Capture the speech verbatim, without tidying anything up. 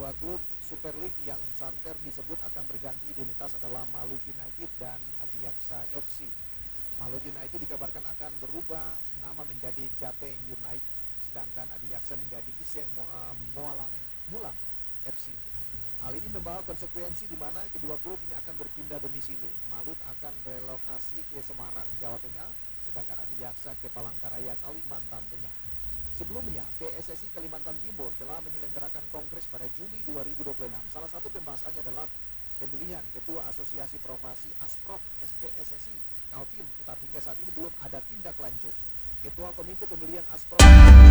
Dua klub Super League yang santer disebut akan berganti identitas adalah Maluku United dan Adiaksa F C. Maluku United dikabarkan akan berubah nama menjadi Jateng United, sedangkan Adiaksa menjadi Iseng Mualang Mulang F C. Hal ini membawa konsekuensi di mana kedua klub ini akan berpindah domisili. Malut akan relokasi ke Semarang, Jawa Tengah, sedangkan Adiaksa ke Palangkaraya, Kalimantan Tengah. Sebelumnya, P S S I Kalimantan Timur telah menyelenggarakan kongres pada Juni dua ribu dua puluh enam. Salah satu pembahasannya adalah pemilihan Ketua Asosiasi Profesi Asprof S P S S I Kaltim, tetapi hingga saat ini belum ada tindak lanjut. Ketua Komite Pemilihan Asprof